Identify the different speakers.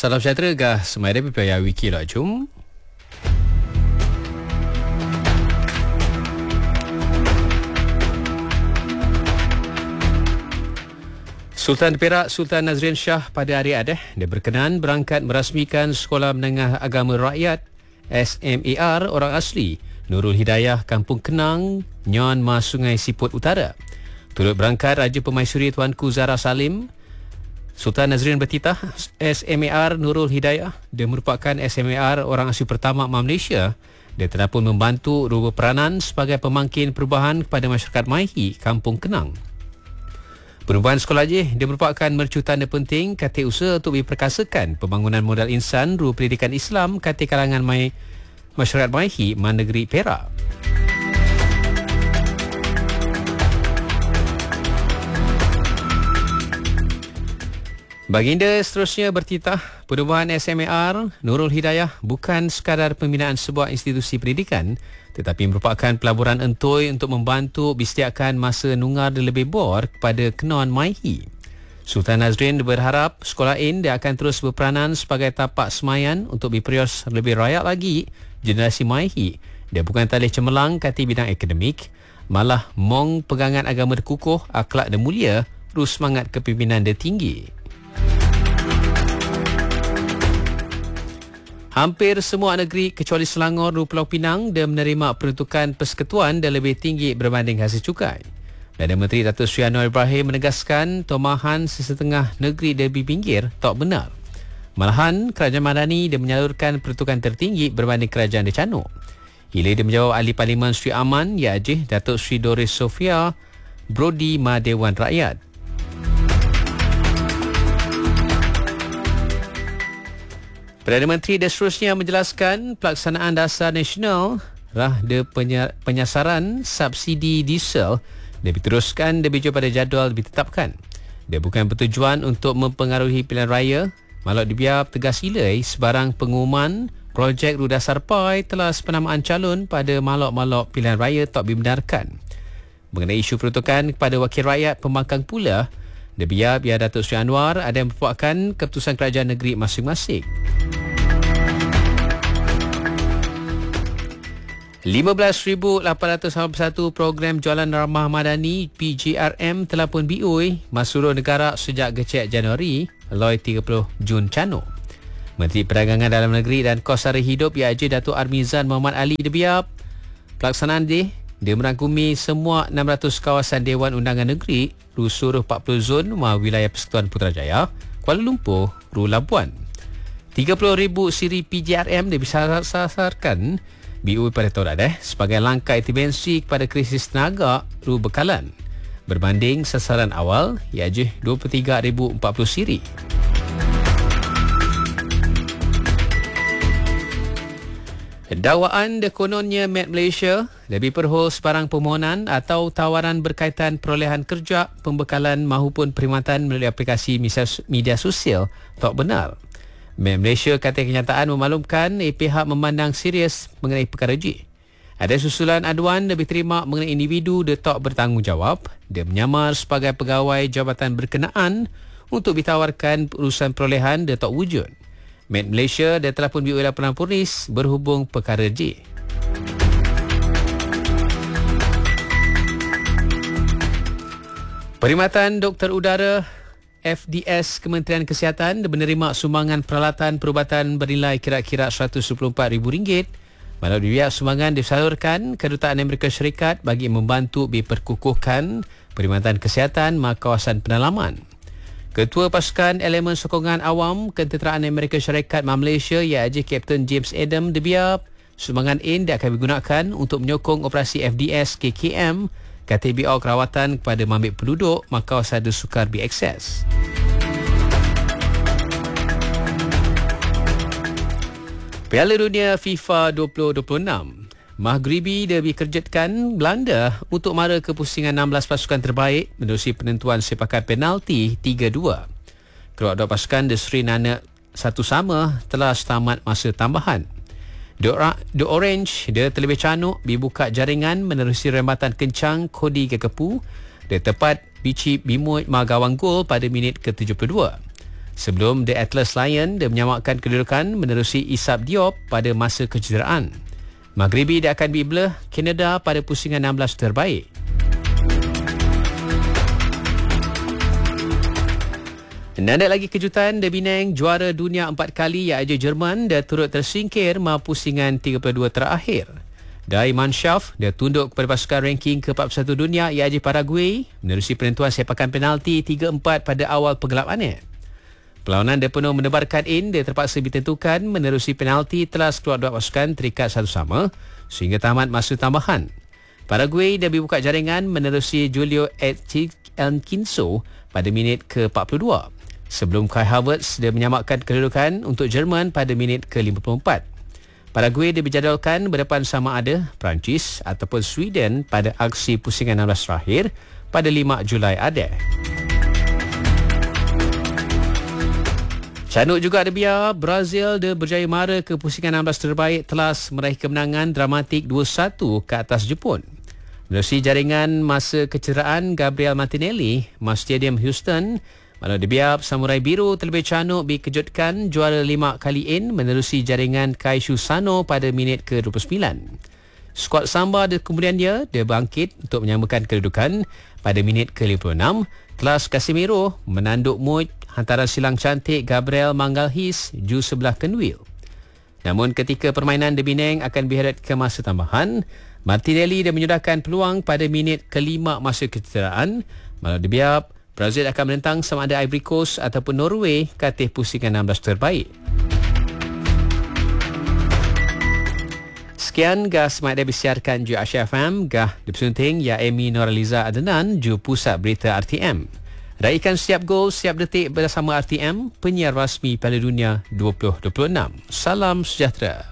Speaker 1: Salam sejahtera gah semai dari PPI Wiki lah jom. Sultan Perak Sultan Nazrin Shah pada hari Ahad dia berkenan berangkat merasmikan Sekolah Menengah Agama Rakyat SMAR orang asli Nurul Hidayah Kampung Kenang, Nyon Ma Sungai Siput Utara. Turut berangkat Raja Permaisuri Tuanku Zahra Salim. Sultan Nazrin bertitah SMAR Nurul Hidayah. Dia merupakan SMAR orang asli pertama Malaysia. Dia telah pun membantu berperanan sebagai pemangkin perubahan kepada masyarakat Maihi Kampung Kenang. Perubahan sekolah dia merupakan mercu tanda penting kata usaha untuk diperkasakan pembangunan modal insan ru pendidikan Islam kata kalangan masyarakat Maihi Negeri Perak. Baginda seterusnya bertitah perubahan SMAR Nurul Hidayah bukan sekadar pembinaan sebuah institusi pendidikan tetapi merupakan pelaburan entoi untuk membantu disediakan masa nungar dan lebih bor kepada kenon Maihi. Sultan Nazrin berharap sekolah ini dia akan terus berperanan sebagai tapak semayan untuk berperios lebih rakyat lagi generasi Maihi. Dia bukan talih cemerlang kata bidang akademik, malah mong pegangan agama dia kukuh, akhlak dia mulia, terus semangat kepimpinan dia tinggi. Hampir semua negeri kecuali Selangor dan Pulau Pinang dia menerima peruntukan persekutuan dan lebih tinggi berbanding hasil cukai. Perdana Menteri Datuk Seri Anwar Ibrahim menegaskan tomahan sesetengah negeri dia pinggir tak benar. Malahan, Kerajaan Madani dia menyalurkan peruntukan tertinggi berbanding Kerajaan dia Canuk. Ia dia menjawab Ahli Parlimen Sri Aman, Yajih Datuk Seri Doris Sofia Brody Ma Dewan Rakyat. Perdana Menteri dan seterusnya menjelaskan pelaksanaan dasar nasional de penyasaran subsidi diesel dia diteruskan lebih jauh pada jadual ditetapkan. Dia bukan bertujuan untuk mempengaruhi pilihan raya, malah dibiar tegas ilai sebarang pengumuman projek Rudasar PAI telah sepenamaan calon pada malok-malok pilihan raya tak dibenarkan. Mengenai isu peruntukan kepada wakil rakyat pembangkang pula, dia biar Datuk Seri Anwar ada yang merupakan keputusan kerajaan negeri masing-masing. 15,881 program jualan ramah madani PJRM telah pun BOI masuk negara sejak gecek Januari loi 30 Jun Canuk. Menteri Perdagangan Dalam Negeri dan Kos Sara Hidup iaitu Datuk Armizan Muhammad Ali debiap pelaksanaan dia merangkumi semua 600 kawasan Dewan Undangan Negeri di seluruh 40 zon wilayah Persekutuan Putrajaya, Kuala Lumpur, Labuan. 30,000 siri PJRM dia disasarkan BOI pada tahun sebagai langkah intervensi kepada krisis tenaga bekalan berbanding sasaran awal iaitu 23,040 siri. Dakwaan kononnya Met Malaysia lebih perhol sebarang permohonan atau tawaran berkaitan perolehan kerja, pembekalan mahupun perkhidmatan melalui aplikasi media sosial tak benar. Met Malaysia kata kenyataan memaklumkan pihak memandang serius mengenai perkara G. Ada susulan aduan lebih terima mengenai individu dia tak bertanggungjawab. Dia menyamar sebagai pegawai jabatan berkenaan untuk ditawarkan urusan perolehan dia tak wujud. Met Malaysia dia telah pun diulang laporan polis berhubung perkara J. Perkhidmatan Doktor Udara FDS Kementerian Kesihatan menerima sumbangan peralatan perubatan bernilai kira-kira RM124,000. Melalui pihak sumbangan disalurkan Kedutaan Amerika Syarikat bagi membantu diperkukuhkan perkhidmatan kesihatan kawasan pendalaman. Ketua Pasukan Elemen Sokongan Awam Ketenteraan Amerika Syarikat Malaysia iaitu Kapten James Adam debiap sumbangan ini akan digunakan untuk menyokong operasi FDS KKM kata BO kerawatan kepada mambik penduduk kawasan sukar diakses. Piala Dunia FIFA 2026. Maghribi dia dikerjatkan Belanda untuk mara ke pusingan 16 pasukan terbaik menerusi penentuan sepakat penalti 3-2. Kedua-dua pasukan The Sri Nanak satu sama telah setamat masa tambahan. The Orange dia terlebih canuk dibuka jaringan menerusi rembatan kencang Kodi Kekepu. Dia tepat bici bimut gawang gol pada minit ke-72. Sebelum The Atlas Lion dia menyamakkan kedudukan menerusi Isap Diop pada masa kecederaan. Maghribi dia akan belah Canada pada pusingan 16 terbaik. Dan ada lagi kejutan, The Penang juara dunia 4 kali iaitu Jerman dia turut tersingkir pusingan 32 terakhir. Die Mannschaft dia tunduk kepada pasukan ranking ke-41 dunia iaitu Paraguay menerusi penentuan sepakan penalti 3-4 pada awal pergelapannya. Perlawanan dia penuh menebarkan dia terpaksa ditentukan menerusi penalti telah kedua-dua pasukan terikat satu sama sehingga tamat masa tambahan. Paraguay dia dibuka jaringan menerusi Julio Elquinso pada minit ke-42. Sebelum Kai Havertz dia menyamakkan kedudukan untuk Jerman pada minit ke-54. Paraguay dia berjadualkan berdepan sama ada Perancis ataupun Sweden pada aksi pusingan 16 terakhir pada 5 Julai ada. Canuk juga ada biar Brazil dia berjaya mara ke pusingan 16 terbaik telah meraih kemenangan dramatik 2-1 ke atas Jepun. Menerusi jaringan masa kecederaan Gabriel Martinelli, Stadium Houston, malah dibiar Samurai Biru terlebih canuk dikejutkan juara 5 kali menerusi jaringan Kaishu Sano pada minit ke-29. Skuad Samba kemudian dia bangkit untuk menyamakan kedudukan pada minit ke-56. Kelas Casemiro menanduk mood hantaran silang cantik Gabriel Magalhaes ju sebelah kenwil. Namun ketika permainan The Penang akan berheret ke masa tambahan, Martinelli dia menyudahkan peluang pada minit ke-5 masa kecederaan. Malah dibiar Brazil akan menentang sama ada Ivory Coast ataupun Norway ke atas pusingan 16 terbaik. Sekian gah semat dia disiarkan ju Asia FM, gah dipesunting ya Amy Noraliza Adenan ju Pusat Berita RTM. Raikan setiap gol, setiap detik bersama RTM, penyiar rasmi Piala Dunia 2026. Salam sejahtera.